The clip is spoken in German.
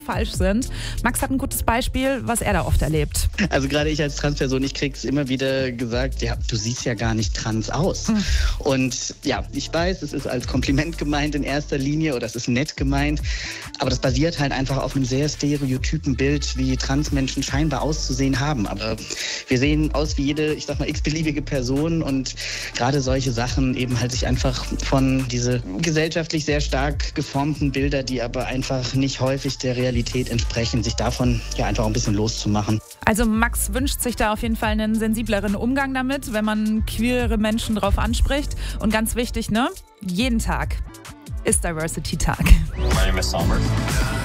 falsch sind. Max hat ein gutes Beispiel, was er da oft erlebt. Also gerade ich als Transperson, ich krieg's immer wieder gesagt, ja, du siehst ja gar nicht trans aus. Und ja, ich weiß, es ist als Kompliment gemeint in erster Linie oder es ist nett gemeint, aber das basiert halt einfach auf einem sehr stereotypen Bild, wie Transmenschen scheinbar auszusehen haben. Aber wir sehen aus wie jede, ich sag mal, x-beliebige Person und gerade solche Sachen eben halt sich einfach von diese gesellschaftlich sehr stark geformten Bilder, die aber einfach nicht häufig der Realität entsprechen, sich davon ja einfach ein bisschen loszumachen. Also Max wünscht sich da auf jeden Fall einen sensibleren Umgang damit, wenn man queere Menschen drauf anspricht. Und ganz wichtig, ne? Jeden Tag ist Diversity-Tag. My name is Sommer.